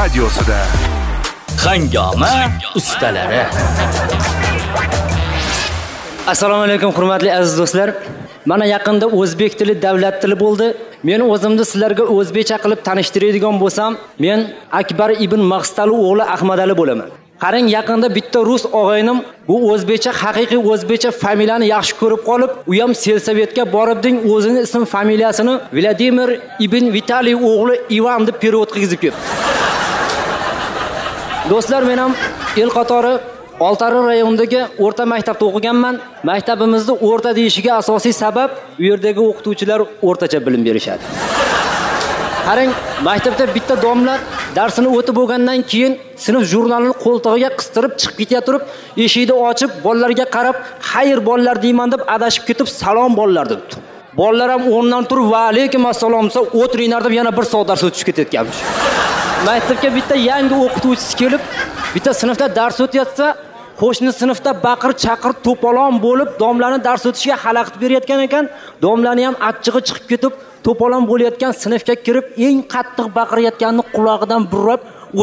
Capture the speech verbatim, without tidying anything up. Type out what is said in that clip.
radiosida. Hangoma ustalari. Assalomu alaykum hurmatli aziz do'stlar. Mana yaqinda o'zbek tili davlat tili bo'ldi. Men o'zimni sizlarga o'zbekcha qilib tanishtiradigan bo'lsam, men Akbar ibn Maqstalov o'g'li Ahmadali bo'laman. Qarang, yaqinda bitta rus og'aynim bu o'zbekcha, haqiqiy o'zbekcha familiyani yaxshi ko'rib qolib, u ham Selsovetga boribding, o'zini ism familiyasini Vladimir ibn Vitaliy o'g'li Ivan deb perevod qilib ketdi. Do'stlar, men ham el qatori Oltiariq rayonidagi o'rta maktabda o'qiganman. Maktabimizda o'rta deyishiga asosiy sabab u yerdagi o'qituvchilar o'rtacha bilim berishadi. Qarang, maktabda bitta domla darsini o'tib bo'lgandan keyin sinf jurnalini qo'ltig'iga qistirib chiqib ketya turib, eshikni ochib, bolalarga qarab, "Xayr bolalar" deyman deb adashib ketib, "Salom bolalar" debdi. Bolalar ham o'rnidan turib, "Va alaykum assalom" desa, o'tiringlar deb yana bir soat dars o'tib ketayotganmish. Maktabga bitta yangi o'qituvchisi kelib, bitta sinfda dars o'tyapsa, qo'shni sinfda baqir chaqir to'polon bo'lib, domlani dars o'tishiga xalaqit berayotgan ekan. Domlani ham achchig'i chiqib ketib, to'polon bo'layotgan sinfga kirib, eng qattiq baqirayotganini qulog'idan burab